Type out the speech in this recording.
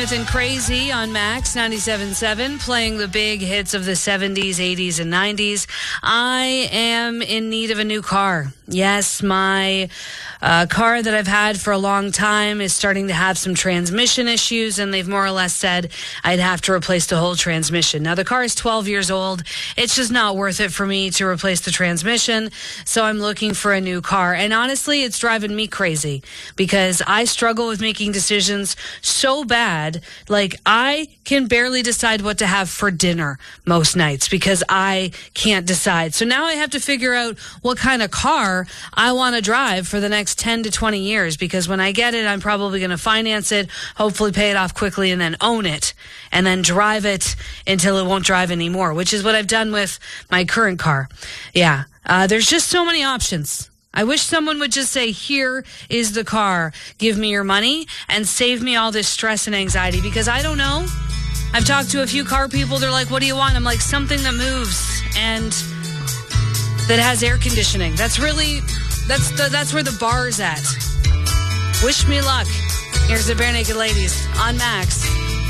And Crazy on Max 97.7, playing the big hits of the 70s, 80s, and 90s. I am in need of a new car. Yes, my car that I've had for a long time is starting to have some transmission issues, and they've more or less said I'd have to replace the whole transmission. Now, the car is 12 years old. It's just not worth it for me to replace the transmission, so I'm looking for a new car. And honestly, it's driving me crazy because I struggle with making decisions so bad. Like, I can barely decide what to have for dinner most nights because I can't decide. So now I have to figure out what kind of car I want to drive for the next 10 to 20 years, because when I get it, I'm probably going to finance it, hopefully pay it off quickly, and then own it, and then drive it until it won't drive anymore, which is what I've done with my current car. Yeah, there's just so many options. I wish someone would just say, here is the car, give me your money, and save me all this stress and anxiety, because I don't know. I've talked to a few car people. They're like, what do you want? I'm like, something that moves and that has air conditioning. That's where the bar is at. Wish me luck. Here's the Bare Naked Ladies on Max.